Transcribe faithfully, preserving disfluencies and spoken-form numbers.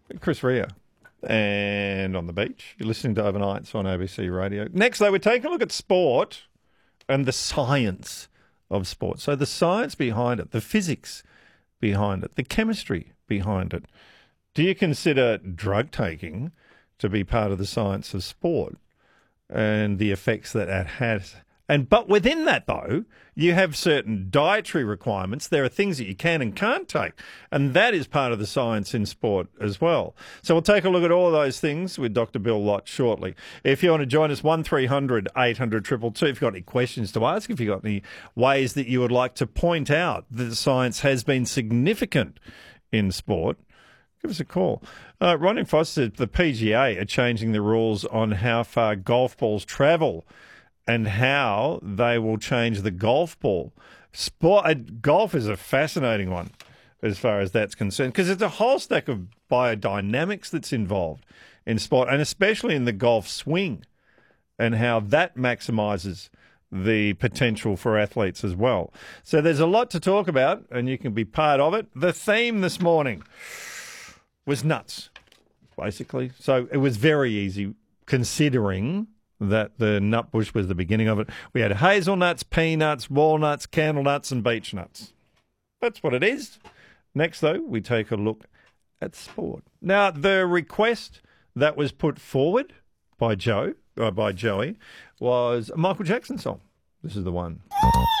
Chris Rea. And on the beach, you're listening to Overnights on A B C Radio. Next, though, we're taking a look at sport and the science of sport. So the science behind it, the physics behind it, the chemistry behind it. Do you consider drug taking to be part of the science of sport and the effects that that has? And but within that, though, you have certain dietary requirements. There are things that you can and can't take, and that is part of the science in sport as well. So we'll take a look at all of those things with Doctor Bill Lott shortly. If you want to join us, one three hundred eight hundred two two two. If you've got any questions to ask, if you've got any ways that you would like to point out that the science has been significant in sport, give us a call. Uh, Ron in Foster said the P G A are changing the rules on how far golf balls travel and how they will change the golf ball. Sport, uh, golf is a fascinating one as far as that's concerned, because there's a whole stack of biodynamics that's involved in sport, and especially in the golf swing, and how that maximises the potential for athletes as well. So there's a lot to talk about, and you can be part of it. The theme this morning was nuts, basically. So it was very easy, considering that the nut bush was the beginning of it. We had hazelnuts, peanuts, walnuts, candle nuts, and beech nuts. That's what it is. Next, though, we take a look at sport. Now, the request that was put forward by Joe, or by Joey, was a Michael Jackson song. This is the one.